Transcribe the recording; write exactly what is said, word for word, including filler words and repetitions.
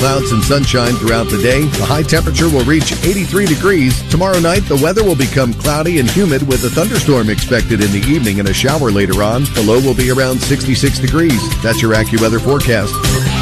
clouds and sunshine throughout the day. The high temperature will reach eighty-three degrees. Tomorrow night, the weather will become cloudy and humid with a thunderstorm expected in the evening and a shower later on. The low will be around sixty-six degrees. That's your AccuWeather forecast.